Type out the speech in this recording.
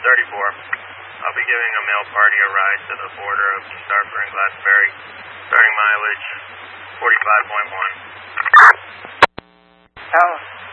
I'll be giving a mail party a ride to the border of Starford and Glassberry, starting mileage 45.1. Al,